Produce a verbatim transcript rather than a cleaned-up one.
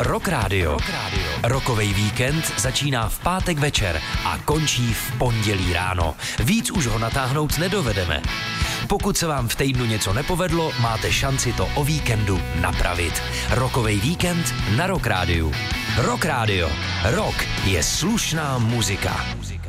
Rock Radio. Rockovej víkend začíná v pátek večer a končí v pondělí ráno. Víc už ho natáhnout nedovedeme. Pokud se vám v týdnu něco nepovedlo, máte šanci to o víkendu napravit. Rockovej víkend na Rock Radio. Rock Radio. Rock je slušná muzika.